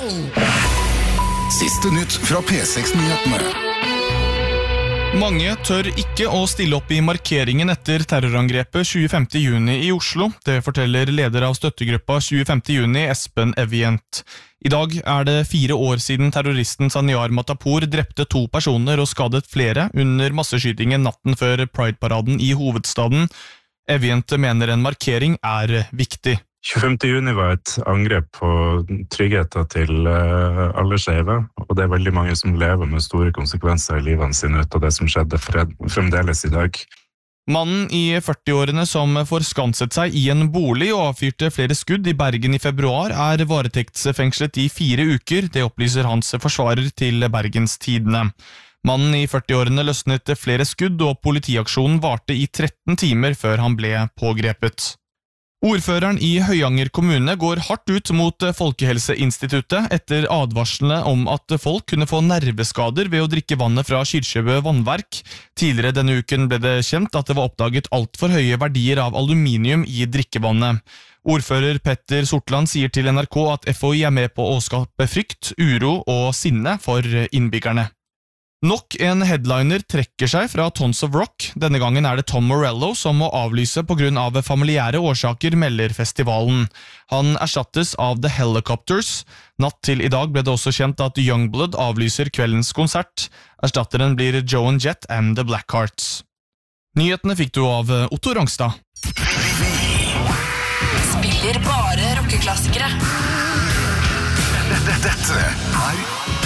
Siste nytt fra P6-nyhetene. Mange tør ikke å stille opp i markeringen etter terrorangrepet 25. juni i Oslo. Det forteller leder av støttegruppa 25. juni, Espen Evient. I dag er det 4 år siden terroristen Zaniar Matapour drepte 2 personer og skadet flere under masseskytingen natten før Pride-paraden i hovedstaden. Evient mener en markering er viktig. 25. juni var et angrep på tryggheten til alle skeive, og det er veldig mange som lever med store konsekvenser i livene sine ut av det som skjedde fremdeles i dag. Mannen i 40-årene som forskanset seg i en bolig og avfyrte flere skudd i Bergen i februar er varetektsfengslet i 4 uker, det opplyser hans forsvarer til Bergens Tidende. Mannen i 40-årene løsnet flere skudd og politiaksjonen varte i 13 timer før han ble pågrepet. Ordføreren i Høyanger kommune går hardt ut mot Folkehelseinstituttet etter advarslene om at folk kunne få nerveskader ved å drikke vannet fra Kyrkjebø vannverk. Tidligere denne uken ble det kjent at det var oppdaget alt for høye verdier av aluminium i drikkevannet. Ordfører Petter Sortland sier til NRK at FHI er med på å skape frykt, uro og sinne for innbyggerne. Nok en headliner trekker seg fra Tons of Rock. Denne gangen er det Tom Morello som må avlyse på grunn av familiære årsaker, melder festivalen. Han erstattes av The Helicopters. Natt til i dag ble det også kjent at Youngblood avlyser kveldens konsert. Erstatteren blir Joan Jett and The Blackhearts. Nyhetene fikk du av Otto Rangstad. Spiller bare rockeklassikere. Dette er